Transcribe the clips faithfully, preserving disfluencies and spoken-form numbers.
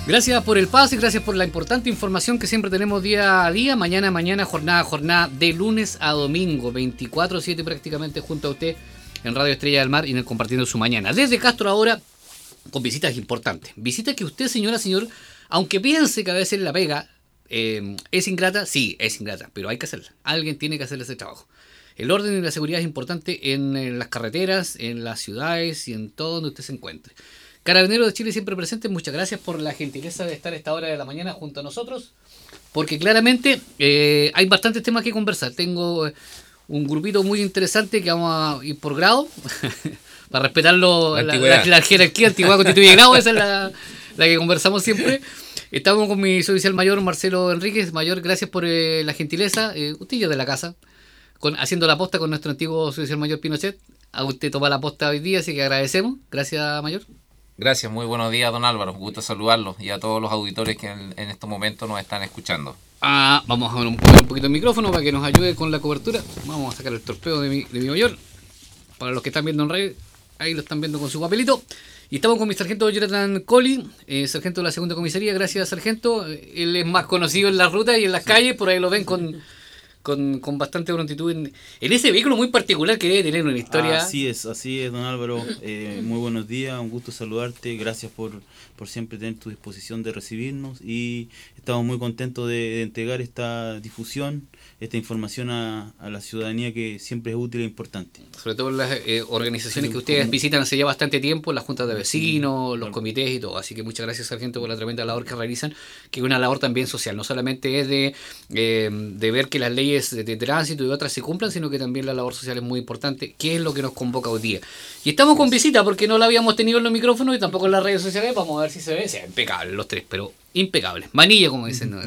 Gracias por el pase, gracias por la importante información que siempre tenemos día a día, mañana a mañana, jornada a jornada, de lunes a domingo, veinticuatro siete prácticamente junto a usted en Radio Estrella del Mar y en el Compartiendo su Mañana. Desde Castro ahora, con visitas importantes. Visitas que usted, señora, señor, aunque piense que a veces la pega eh, es ingrata, sí, es ingrata, pero hay que hacerla. Alguien tiene que hacer ese trabajo. El orden y la seguridad es importante en, en las carreteras, en las ciudades y en todo donde usted se encuentre. Carabineros de Chile siempre presentes, muchas gracias por la gentileza de estar a esta hora de la mañana junto a nosotros, porque claramente eh, hay bastantes temas que conversar. Tengo un grupito muy interesante que vamos a ir por grado, para respetarlo, la, la, la jerarquía, antigüedad constituye grado, esa es la, la que conversamos siempre. Estamos con mi oficial mayor Marcelo Enríquez. Mayor, gracias por eh, la gentileza, eh, usted ya de la casa, con, haciendo la posta con nuestro antiguo oficial mayor Pinochet. A usted toma la posta hoy día, así que agradecemos. Gracias, mayor. Gracias, muy buenos días, don Álvaro. Un gusto saludarlos y a todos los auditores que en, en estos momentos nos están escuchando. Ah, vamos a poner un poquito, un poquito el micrófono para que nos ayude con la cobertura. Vamos a sacar el torpeo de mi, de mi mayor. Para los que están viendo en red, ahí lo están viendo con su papelito. Y estamos con mi sargento Jonathan Colli, eh, sargento de la segunda comisaría. Gracias, sargento. Él es más conocido en las rutas y en las calles, por ahí lo ven con... Con, con bastante prontitud en, en ese vehículo muy particular que debe tener una historia. Así es, así es, don Álvaro. Eh, muy buenos días, un gusto saludarte. Gracias por, por siempre tener tu disposición de recibirnos y estamos muy contentos de, de entregar esta difusión, esta información a, a la ciudadanía que siempre es útil e importante. Sobre todo en las eh, organizaciones que ustedes visitan hace ya bastante tiempo, las juntas de vecinos, los comités y todo. Así que muchas gracias, sargento, por la tremenda labor que realizan, que es una labor también social. No solamente es de, eh, de ver que las leyes de, de tránsito y otras se cumplan, sino que también la labor social es muy importante, que es lo que nos convoca hoy día. Y estamos con visita porque no la habíamos tenido en los micrófonos y tampoco en las redes sociales. Vamos a ver si se ve. O sea, impecable los tres, pero impecable. Manilla, como dicen, ¿no?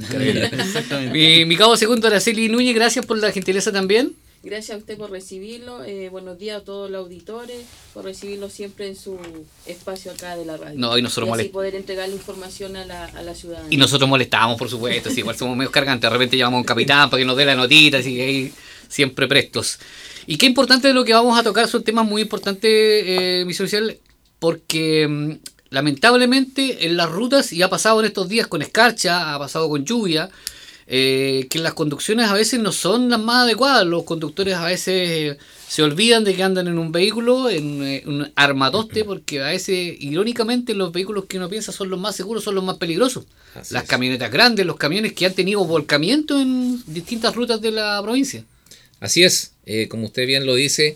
mi, mi cabo segundo, Araceli Núñez, gracias por la gentileza también. Gracias a usted por recibirlo. Eh, buenos días a todos los auditores, por recibirlo siempre en su espacio acá de la radio. No, y nosotros y así molest... poder entregarle información a la, a la ciudadanía. Y nosotros molestamos, por supuesto, si igual somos medios cargantes. De repente llamamos a un capitán para que nos dé la notita, así que ahí siempre prestos. Y qué importante de lo que vamos a tocar, son temas muy importantes, eh, mi social, porque mmm, lamentablemente en las rutas, y ha pasado en estos días con escarcha, ha pasado con lluvia, Eh, que las conducciones a veces no son las más adecuadas. Los conductores a veces eh, se olvidan de que andan en un vehículo, en eh, un armatoste, porque a veces, irónicamente, los vehículos que uno piensa son los más seguros, son los más peligrosos. Así las es. Camionetas grandes, los camiones que han tenido volcamiento en distintas rutas de la provincia. Así es, eh, como usted bien lo dice,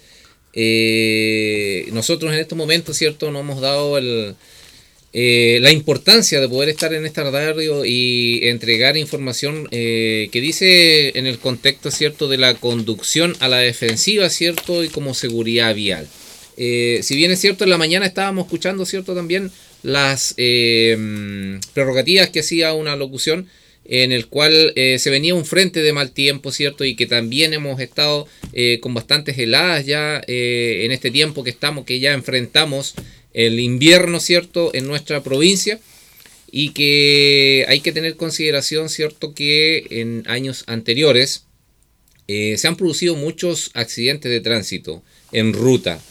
eh, nosotros en estos momentos, ¿cierto?, nos hemos dado el... Eh, la importancia de poder estar en esta radio y entregar información eh, que dice en el contexto, cierto, de la conducción a la defensiva, cierto, y como seguridad vial. Eh, si bien es cierto, en la mañana estábamos escuchando, cierto, también las eh, prerrogativas que hacía una locución en el cual eh, se venía un frente de mal tiempo, cierto, y que también hemos estado eh, con bastantes heladas ya eh, en este tiempo que estamos, que ya enfrentamos el invierno, cierto, en nuestra provincia, y que hay que tener consideración, cierto, que en años anteriores eh, se han producido muchos accidentes de tránsito en ruta.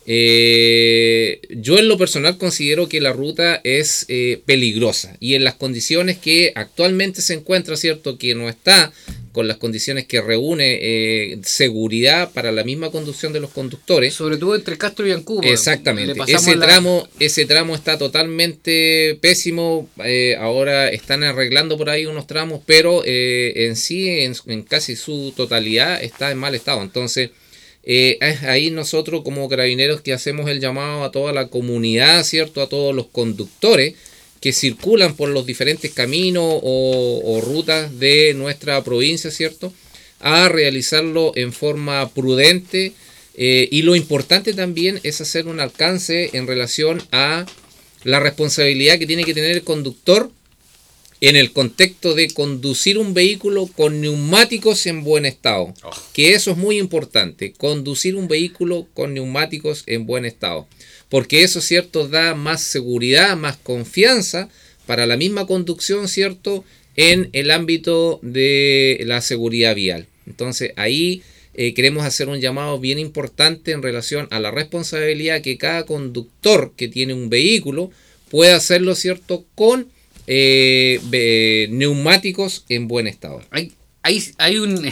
Eh, yo en lo personal considero que la ruta es eh, peligrosa, y en las condiciones que actualmente se encuentra, cierto, que no está con las condiciones que reúne eh, seguridad para la misma conducción de los conductores. Sobre todo entre Castro y Ancuba. Exactamente. Ese la... tramo, ese tramo está totalmente pésimo. Eh, ahora están arreglando por ahí unos tramos, pero eh, en sí, en, en casi su totalidad, está en mal estado. Entonces, eh, es ahí nosotros como carabineros que hacemos el llamado a toda la comunidad, ¿cierto? A todos los conductores que circulan por los diferentes caminos o, o rutas de nuestra provincia, ¿cierto?, a realizarlo en forma prudente, eh, y lo importante también es hacer un alcance en relación a la responsabilidad que tiene que tener el conductor en el contexto de conducir un vehículo con neumáticos en buen estado, oh. que eso es muy importante, conducir un vehículo con neumáticos en buen estado. Porque eso, cierto, da más seguridad, más confianza para la misma conducción, cierto, en el ámbito de la seguridad vial. Entonces ahí eh, queremos hacer un llamado bien importante en relación a la responsabilidad que cada conductor que tiene un vehículo pueda hacerlo, cierto, con eh, eh, neumáticos en buen estado. Hay, hay, hay un...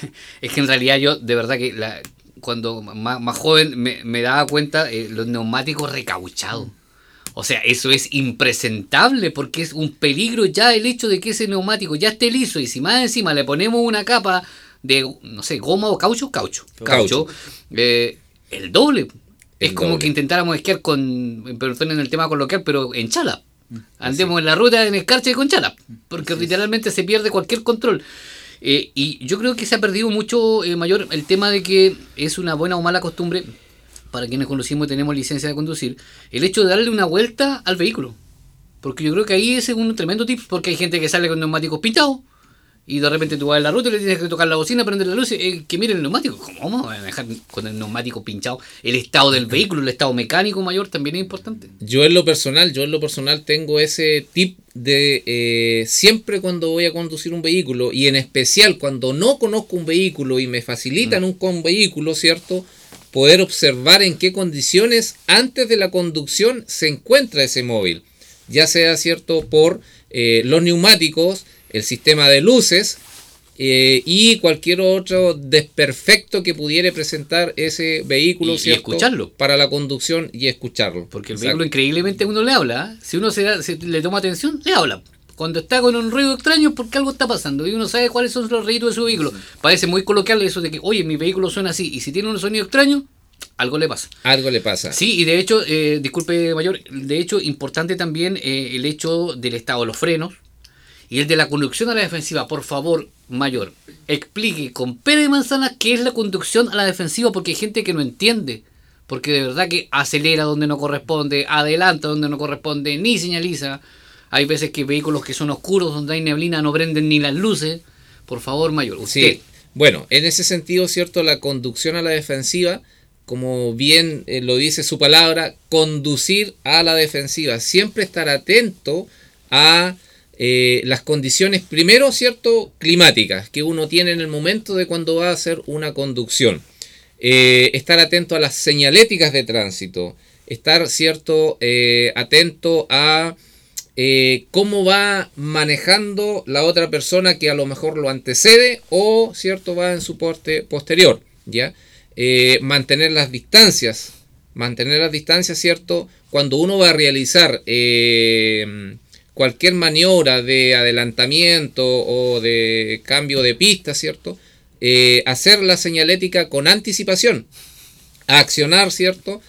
es que en realidad yo, de verdad que la, cuando más, más joven me, me daba cuenta, eh, los neumáticos recauchados. O sea, eso es impresentable porque es un peligro ya el hecho de que ese neumático ya esté liso y si más encima le ponemos una capa de, no sé, goma o caucho, caucho, caucho, eh, el doble. El es como doble. Que intentáramos esquiar con, perdón en el tema coloquial, pero en chala. Andemos sí. en la ruta en escarcha y con chala, porque sí, literalmente sí. se pierde cualquier control. Eh, y yo creo que se ha perdido mucho, eh, Mayor, el tema de que es una buena o mala costumbre, para quienes conducimos y tenemos licencia de conducir, el hecho de darle una vuelta al vehículo. Porque yo creo que ahí ese es un tremendo tip, porque hay gente que sale con neumáticos pintados, y de repente tú vas en la ruta y le tienes que tocar la bocina, prender la luz, eh, que mire el neumático. ¿Cómo vamos a dejar con el neumático pinchado? El estado del vehículo, el estado mecánico, Mayor, también es importante. Yo en lo personal, yo en lo personal tengo ese tip de eh, siempre cuando voy a conducir un vehículo, y en especial cuando no conozco un vehículo y me facilitan mm. un, un vehículo, ¿cierto?, poder observar en qué condiciones antes de la conducción se encuentra ese móvil, ya sea, cierto, por eh, los neumáticos, el sistema de luces eh, y cualquier otro desperfecto que pudiera presentar ese vehículo, y, ¿cierto?, y escucharlo para la conducción y escucharlo. Porque el Exacto. vehículo increíblemente uno le habla, ¿eh? Si uno se, da, se le toma atención, le habla. Cuando está con un ruido extraño, porque algo está pasando y uno sabe cuáles son los ruidos de su vehículo. Parece muy coloquial eso de que, oye, mi vehículo suena así, y si tiene un sonido extraño, algo le pasa. Algo le pasa. Sí, y de hecho, eh, disculpe, Mayor, de hecho, importante también eh, el hecho del estado de los frenos y el de la conducción a la defensiva. Por favor, Mayor, explique con pera de manzana qué es la conducción a la defensiva, porque hay gente que no entiende. Porque de verdad que acelera donde no corresponde, adelanta donde no corresponde, ni señaliza. Hay veces que vehículos que son oscuros, donde hay neblina, no prenden ni las luces. Por favor, Mayor, usted. Sí, bueno, en ese sentido, cierto, la conducción a la defensiva, como bien eh, lo dice su palabra, conducir a la defensiva. Siempre estar atento a eh, las condiciones, primero, cierto, climáticas, que uno tiene en el momento de cuando va a hacer una conducción. Eh, estar atento a las señaléticas de tránsito. Estar, cierto, eh, atento a... Eh, cómo va manejando la otra persona que a lo mejor lo antecede o, cierto, va en su porte posterior, ¿ya? Eh, mantener las distancias, mantener las distancias, cierto, cuando uno va a realizar eh, cualquier maniobra de adelantamiento o de cambio de pista, cierto, eh, hacer la señalética con anticipación, accionar, cierto,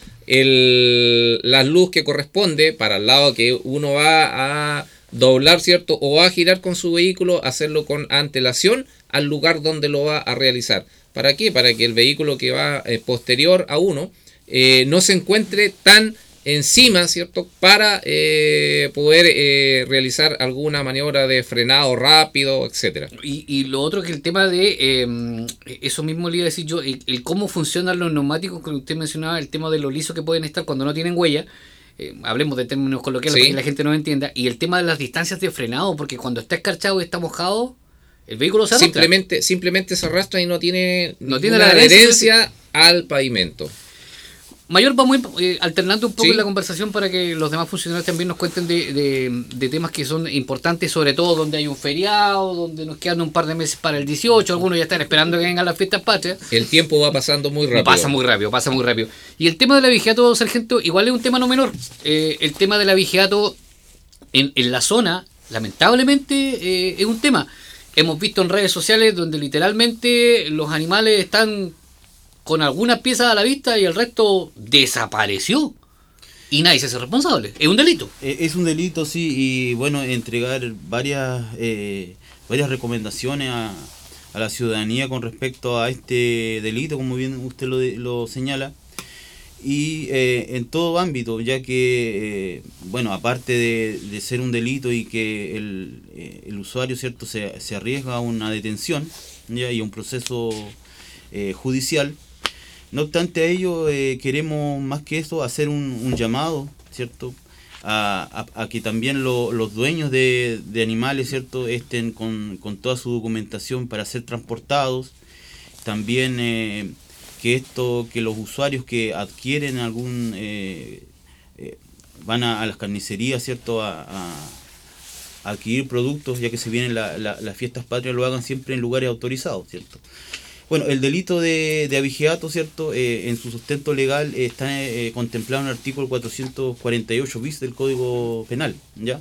El, la luz que corresponde para el lado que uno va a doblar, ¿cierto?, o va a girar con su vehículo, hacerlo con antelación al lugar donde lo va a realizar. ¿Para qué? Para que el vehículo que va eh, posterior a uno eh, no se encuentre tan encima, ¿cierto?, para eh, poder eh, realizar alguna maniobra de frenado rápido, etcétera. Y, y lo otro que el tema de, eh, eso mismo le iba a decir yo, el, el cómo funcionan los neumáticos, que usted mencionaba, el tema de lo liso que pueden estar cuando no tienen huella, eh, hablemos de términos coloquiales sí. para que la gente no entienda, y el tema de las distancias de frenado, porque cuando está escarchado y está mojado, el vehículo se arrastra. Simplemente, simplemente se arrastra y no tiene, no tiene la adherencia, adherencia al pavimento. Mayor, vamos eh, alternando un poco sí. en la conversación para que los demás funcionarios también nos cuenten de, de, de temas que son importantes, sobre todo donde hay un feriado, donde nos quedan un par de meses para el dieciocho, algunos ya están esperando que vengan las fiestas patrias. El tiempo va pasando muy rápido. Pasa muy rápido, pasa muy rápido. Y el tema de la vigiato, sargento, igual es un tema no menor. Eh, el tema de la vigiato en, en la zona, lamentablemente, eh, es un tema. Hemos visto en redes sociales donde literalmente los animales están con algunas piezas a la vista y el resto desapareció y nadie se hace responsable. Es un delito. Es un delito, sí, y bueno, entregar varias eh, varias recomendaciones a, a la ciudadanía con respecto a este delito, como bien usted lo, lo señala, y eh, en todo ámbito, ya que, eh, bueno, aparte de, de ser un delito y que el, eh, el usuario, cierto, se, se arriesga a una detención, ¿ya?, y a un proceso eh, judicial. No obstante a ello, eh, queremos más que eso hacer un, un llamado, ¿cierto?, a, a, a que también lo, los dueños de, de animales, ¿cierto?, estén con, con toda su documentación para ser transportados. También eh, que esto, que los usuarios que adquieren algún, eh, eh, van a, a las carnicerías, ¿cierto?, a, a, adquirir productos, ya que se vienen la, la, las fiestas patrias, lo hagan siempre en lugares autorizados, ¿cierto? Bueno, el delito de, de abigeato, ¿cierto? Eh, en su sustento legal eh, está eh, contemplado en el artículo cuatrocientos cuarenta y ocho bis del Código Penal, ¿ya?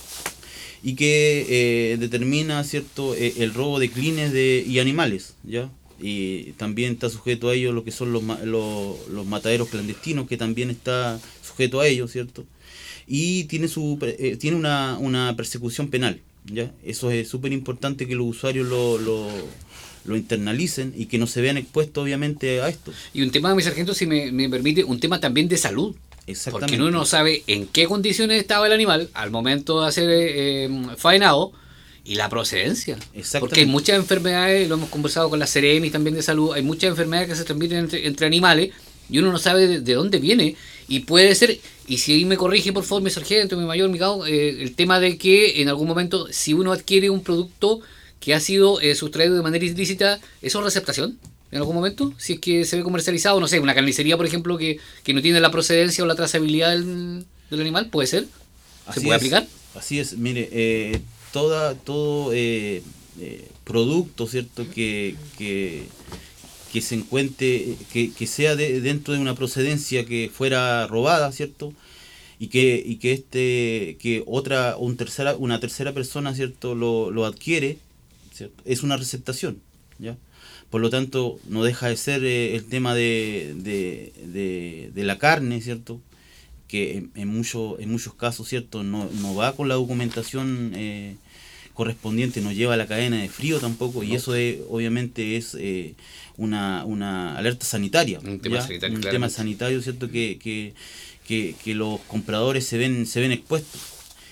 Y que eh, determina, ¿cierto?, eh, el robo de clines de, y animales, ¿ya? Y también está sujeto a ello lo que son los, los, los mataderos clandestinos, que también está sujeto a ello, ¿cierto? Y tiene, su, eh, tiene una, una persecución penal, ¿ya? Eso es súper importante que los usuarios lo... lo lo internalicen y que no se vean expuestos obviamente a esto. Y un tema, mi sargento, si me, me permite, un tema también de salud. Exactamente. Porque uno no sabe en qué condiciones estaba el animal al momento de ser eh, faenado y la procedencia. Porque hay muchas enfermedades, lo hemos conversado con la Seremi también de salud, hay muchas enfermedades que se transmiten entre, entre animales y uno no sabe de, de dónde viene. Y puede ser, y si ahí me corrige por favor mi sargento, mi mayor, mi cabo, eh, el tema de que en algún momento si uno adquiere un producto que ha sido eh, sustraído de manera ilícita, ¿eso es receptación en algún momento? Si es que se ve comercializado, no sé, una carnicería, por ejemplo, que, que no tiene la procedencia o la trazabilidad del, del animal, ¿puede ser? ¿Se así puede es, aplicar? Así es, mire, eh, toda, todo eh, eh, producto, ¿cierto?, que, que, que se encuentre, que, que sea de, dentro de una procedencia que fuera robada, ¿cierto?, y que, y que este, que otra, un tercera, una tercera persona, ¿cierto?, lo, lo adquiere, ¿cierto?, es una receptación, ¿ya? Por lo tanto, no deja de ser eh, el tema de, de, de, de la carne, ¿cierto?, que en, en, mucho, en muchos casos, ¿cierto?, no, no va con la documentación eh, correspondiente, no lleva la cadena de frío tampoco, y eso es, obviamente es eh, una, una alerta sanitaria, un tema ¿ya? sanitario, un claramente. tema sanitario, ¿cierto?, que, que, que, que los compradores se ven, se ven expuestos.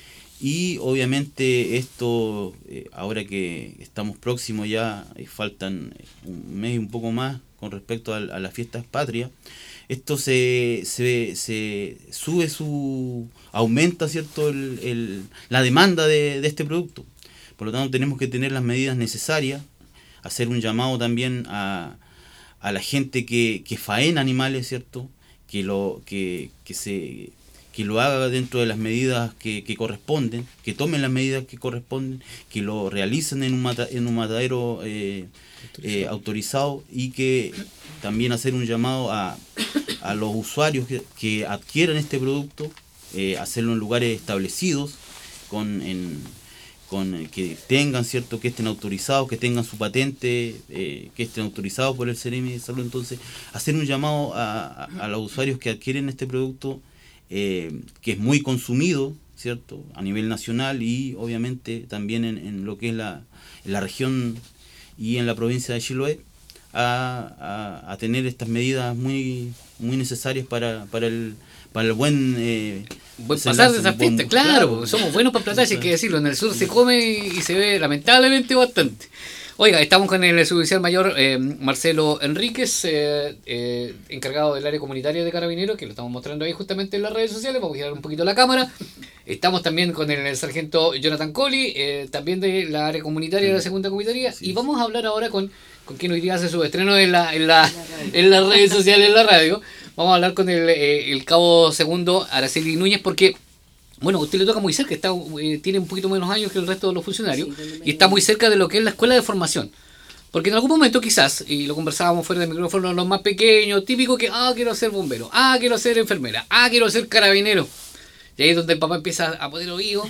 Y obviamente esto, eh, ahora que estamos próximos ya, eh, faltan un mes y un poco más con respecto a, a las fiestas patrias, esto se, se, se sube su, aumenta, ¿cierto?, el, el, la demanda de, de este producto. Por lo tanto tenemos que tener las medidas necesarias, hacer un llamado también a, a la gente que, que faena animales, ¿cierto?, que, lo, que, que se... que lo haga dentro de las medidas que, que corresponden, que tomen las medidas que corresponden, que lo realicen en un, mata, en un matadero eh, autorizado. Eh, autorizado y que también hacer un llamado a, a los usuarios que, que adquieran este producto, eh, hacerlo en lugares establecidos, con, en, con que tengan, ¿cierto?, que estén autorizados, que tengan su patente, eh, que estén autorizados por el Seremi de Salud. Entonces, hacer un llamado a, a, a los usuarios que adquieren este producto, Eh, que es muy consumido, ¿cierto?, a nivel nacional y obviamente también en, en lo que es la, en la región y en la provincia de Chiloé, a, a, a tener estas medidas muy muy necesarias para, para el para el buen eh, buen pasar de esas fiestas, claro, claro, somos buenos para platar, hay que decirlo, en el sur se come y se ve lamentablemente bastante. Oiga, estamos con el suboficial mayor eh, Marcelo Enríquez, eh, eh, encargado del área comunitaria de Carabineros, que lo estamos mostrando ahí justamente en las redes sociales. Vamos a girar un poquito la cámara. Estamos también con el, el sargento Jonathan Colli, eh, también de la área comunitaria de la segunda comisaría. Sí. Y vamos a hablar ahora con, con quien hoy día hace su estreno en, la, en, la, en las redes sociales, en la radio. Vamos a hablar con el, eh, el cabo segundo Araceli Núñez, porque... bueno, a usted le toca muy cerca, está, eh, tiene un poquito menos años que el resto de los funcionarios, sí, y está muy cerca de lo que es la escuela de formación. Porque en algún momento quizás, y lo conversábamos fuera del micrófono, los más pequeños, típico que, ah, quiero ser bombero, ah, quiero ser enfermera, ah, quiero ser carabinero. Y ahí es donde el papá empieza a poner oídos,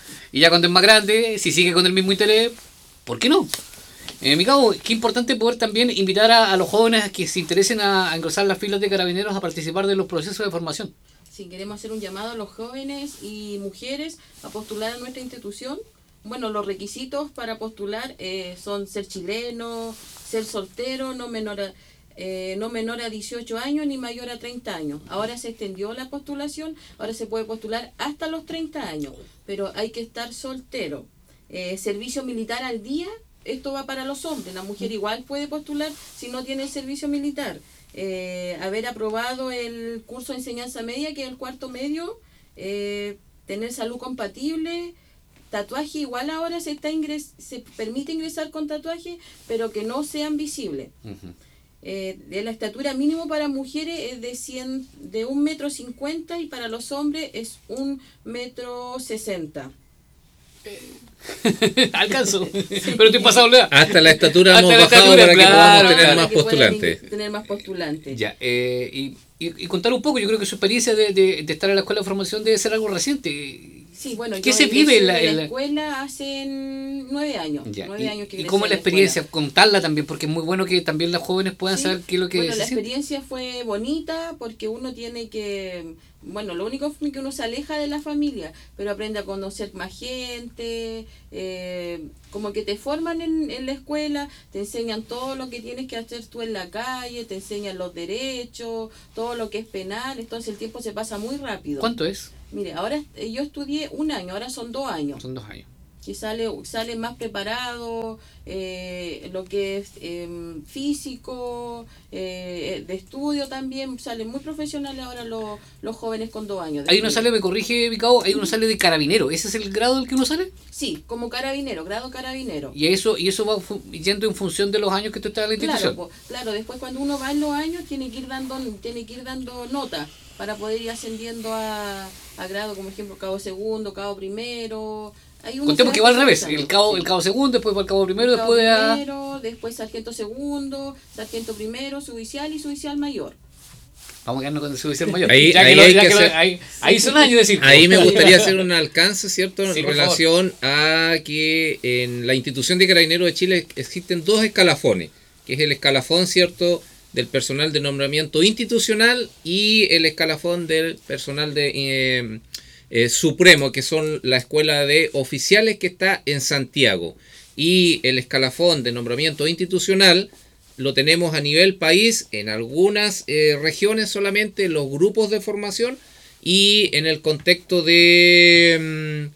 y ya cuando es más grande, si sigue con el mismo interés, ¿por qué no? En mi caso, qué importante poder también invitar a, a los jóvenes a que se interesen a, a engrosar las filas de carabineros a participar de los procesos de formación. Sí, queremos hacer un llamado a los jóvenes y mujeres a postular a nuestra institución. Bueno, los requisitos para postular eh, son ser chileno, ser soltero, no menor a, eh, no menor a dieciocho años ni mayor a treinta años. Ahora se extendió la postulación, ahora se puede postular hasta los treinta años, pero hay que estar soltero. Eh, servicio militar al día, esto va para los hombres, la mujer igual puede postular si no tiene el servicio militar. Eh, haber aprobado el curso de enseñanza media, que es el cuarto medio, eh, tener salud compatible, tatuaje igual ahora se está ingres se permite ingresar con tatuaje, pero que no sean visibles. Uh-huh. Eh, de la estatura mínimo para mujeres es de cien, de un metro cincuenta y para los hombres es un metro sesenta. Alcanzo, pero estoy pasado la edad. Hasta la estatura Hasta hemos la bajado estatura, para que claro, podamos tener claro. más Que puedan postulantes. tener más postulantes. Ya, eh, y, y, y contar un poco, yo creo que su experiencia de, de, de estar en la escuela de formación debe ser algo reciente. Sí, bueno, ¿Qué yo se vive en la, ingresé en la la- escuela hace nueve años. Ya, Nueve y, años que y ingresé cómo a es la escuela. experiencia? Contarla también, porque es muy bueno que también los jóvenes puedan Sí, saber qué es lo que bueno, se la siente. experiencia fue bonita porque uno tiene que, bueno, lo único es que uno se aleja de la familia, pero aprende a conocer más gente, eh, como que te forman en, en la escuela, te enseñan todo lo que tienes que hacer tú en la calle, te enseñan los derechos, todo lo que es penal, entonces el tiempo se pasa muy rápido. ¿Cuánto es? Mire, ahora eh, yo estudié un año, ahora son dos años. Son dos años. Que sale, sale más preparado, eh, lo que es eh, físico, eh, de estudio también, salen muy profesionales ahora los, los jóvenes con dos años. de Ahí uno estudio. sale, me corrige, Vicao, ahí uno sale de carabinero. ¿Ese es el grado del que uno sale? Sí, como carabinero, grado carabinero. Y eso y eso va fu- yendo en función de los años que tú estás en la institución. Claro, po, claro, después cuando uno va en los años tiene que ir dando, tiene que ir dando nota para poder ir ascendiendo a, a grado, como ejemplo, cabo segundo, cabo primero. Ahí uno Contemos se que va va al revés. especializando. El cabo, Sí. el cabo segundo, después va al cabo primero, Cabo después a... primero, después sargento segundo, sargento primero, suboficial y suboficial mayor. Vamos a quedarnos con el suboficial mayor. Ahí- Ya que ahí lo- hay ya que que lo- hacer- ahí- ahí son años de decir. Ahí me gustaría hacer un alcance, ¿cierto? En Sí, por relación a que en la institución de Carabineros de Chile existen dos escalafones, que es el escalafón, ¿cierto?, del personal de nombramiento institucional y el escalafón del personal de eh, eh, supremo, que son la escuela de oficiales que está en Santiago. Y el escalafón de nombramiento institucional lo tenemos a nivel país, en algunas eh, regiones solamente, los grupos de formación, y en el contexto de mm,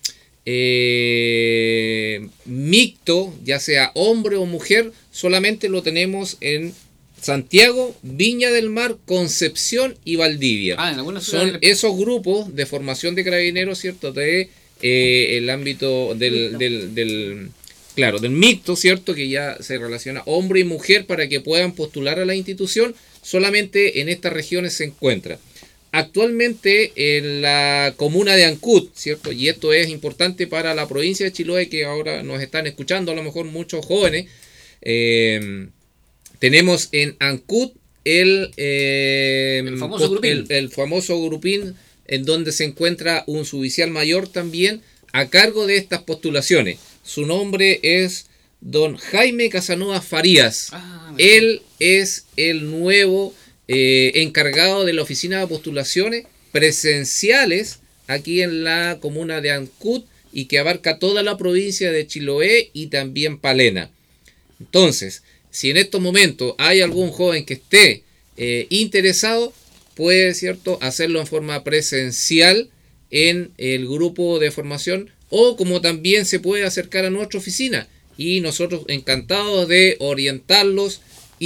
eh, mixto, ya sea hombre o mujer, solamente lo tenemos en Santiago, Viña del Mar, Concepción y Valdivia. Ah, en algunas Son ciudades- esos grupos de formación de carabineros, ¿cierto? De eh, el ámbito del, Mixto. del, del claro, del mixto, ¿cierto? Que ya se relaciona hombre y mujer para que puedan postular a la institución. Solamente en estas regiones se encuentra. Actualmente en la comuna de Ancud, ¿cierto? Y esto es importante para la provincia de Chiloé, que ahora nos están escuchando a lo mejor muchos jóvenes. Eh, tenemos en Ancud el, eh, El famoso grupín. el, el famoso grupín, en donde se encuentra un suboficial mayor también a cargo de estas postulaciones. Su nombre es don Jaime Casanova Farías. Ah, me Él es el nuevo eh, encargado de la oficina de postulaciones presenciales aquí en la comuna de Ancud y que abarca toda la provincia de Chiloé y también Palena. Entonces, si en estos momentos hay algún joven que esté eh, interesado, puede, ¿cierto?, hacerlo en forma presencial en el grupo de formación, o como también se puede acercar a nuestra oficina y nosotros encantados de orientarlos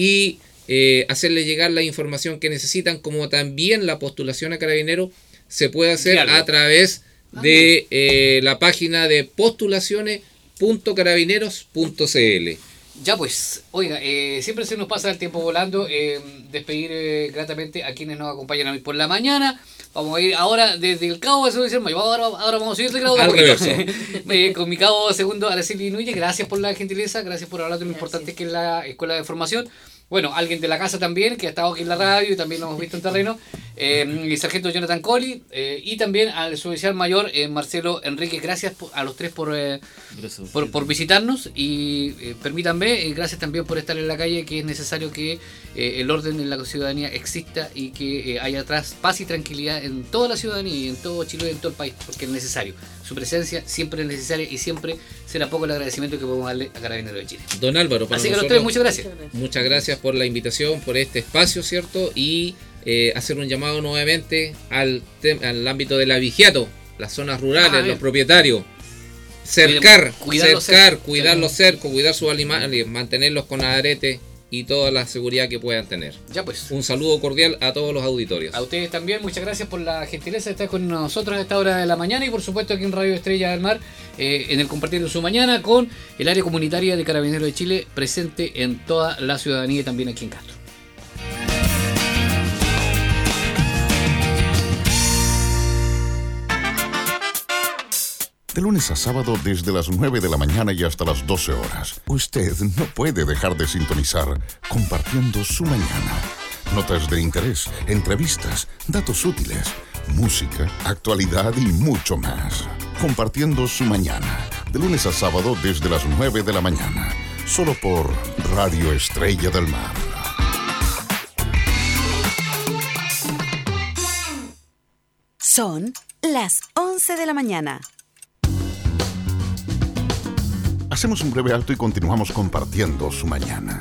y eh, hacerles llegar la información que necesitan, como también la postulación a Carabineros se puede hacer Claro. a través Ah, de eh, la página de postulaciones punto carabineros punto c l. Ya pues, oiga, eh, siempre se nos pasa el tiempo volando. eh, despedir eh, gratamente a quienes nos acompañan hoy por la mañana. Vamos a ir ahora desde el cabo de Suboficial Mayor. Ahora, ahora vamos a subir de grado de Al a poquito. reverso. Eh, con mi cabo segundo, Araceli Núñez. Gracias por la gentileza, gracias por hablar de lo Gracias. importante que es la escuela de formación. Bueno, alguien de la casa también, que ha estado aquí en la radio y también lo hemos visto en terreno. Eh, el sargento Jonathan Colli eh, y también al suboficial mayor eh, Marcelo Enríquez. Gracias por- a los tres por... eh, Gracias. por, por visitarnos y eh, permítanme, eh, gracias también por estar en la calle, que es necesario que eh, el orden en la ciudadanía exista y que eh, haya atrás paz y tranquilidad en toda la ciudadanía y en todo Chile y en todo el país, porque es necesario. Su presencia siempre es necesaria y siempre será poco el agradecimiento que podemos darle a Carabineros de Chile. Don Álvaro, para Así que a los nosotros, tres, muchas gracias. Muchas gracias. muchas gracias por la invitación, por este espacio, ¿cierto? Y eh, hacer un llamado nuevamente al, tem- al ámbito del avigiato, las zonas rurales, Ah, bien. los propietarios. Cercar, Cuidar los cercar, cercos. cuidar Sí. los cercos, cuidar sus animales, mantenerlos con arete y toda la seguridad que puedan tener. Ya pues. Un saludo cordial a todos los auditorios. A ustedes también, muchas gracias por la gentileza de estar con nosotros a esta hora de la mañana y por supuesto aquí en Radio Estrella del Mar, eh, en el Compartiendo su Mañana con el área comunitaria de Carabineros de Chile presente en toda la ciudadanía y también aquí en Castro. de lunes a sábado desde las nueve de la mañana y hasta las doce horas. Usted no puede dejar de sintonizar Compartiendo su Mañana. Notas de interés, entrevistas, datos útiles, música, actualidad y mucho más. Compartiendo su Mañana, de lunes a sábado desde las nueve de la mañana. Solo por Radio Estrella del Mar. Son las once de la mañana. Hacemos un breve alto y continuamos compartiendo su mañana.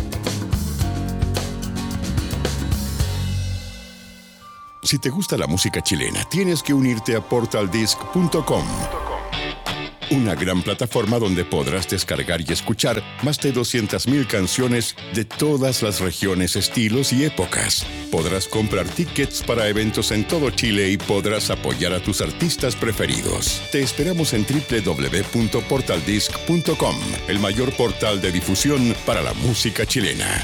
Si te gusta la música chilena, tienes que unirte a portal disc punto com. Una gran plataforma donde podrás descargar y escuchar más de doscientas mil canciones de todas las regiones, estilos y épocas. Podrás comprar tickets para eventos en todo Chile y podrás apoyar a tus artistas preferidos. Te esperamos en doble u doble u doble u punto portal disc punto com, el mayor portal de difusión para la música chilena.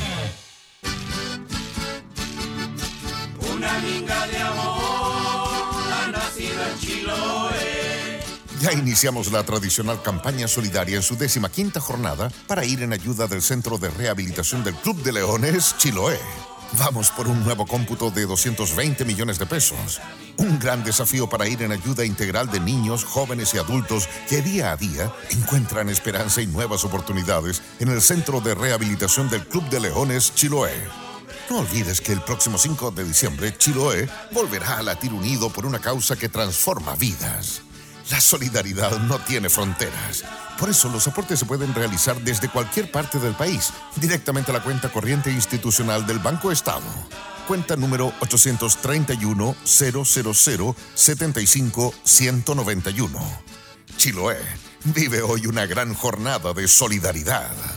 Una minga de amor ha nacido en Chiloé. Ya iniciamos la tradicional campaña solidaria en su décima quinta jornada para ir en ayuda del Centro de Rehabilitación del Club de Leones Chiloé. Vamos por un nuevo cómputo de doscientos veinte millones de pesos. Un gran desafío para ir en ayuda integral de niños, jóvenes y adultos que día a día encuentran esperanza y nuevas oportunidades en el Centro de Rehabilitación del Club de Leones Chiloé. No olvides que el próximo cinco de diciembre Chiloé volverá a latir unido por una causa que transforma vidas. La solidaridad no tiene fronteras. Por eso los aportes se pueden realizar desde cualquier parte del país, directamente a la cuenta corriente institucional del Banco Estado. Cuenta número ochocientos treinta y uno, cero cero cero, setenta y cinco, ciento noventa y uno. Chiloé vive hoy una gran jornada de solidaridad.